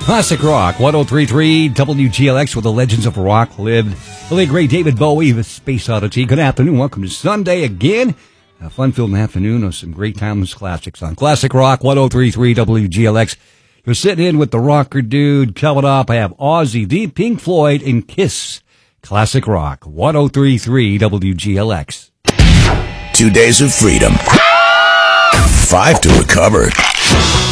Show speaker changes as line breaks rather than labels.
Classic Rock, 103.3 WGLX, where the legends of rock lived. The late great David Bowie with Space Oddity. Good afternoon. Welcome to Sunday again. A fun-filled afternoon of some great timeless classics on Classic Rock, 103.3 WGLX. You're sitting in with the rocker dude. Coming up, I have Ozzy, the Pink Floyd, and Kiss. Classic Rock, 103.3 WGLX.
2 days of freedom. 5 to recover.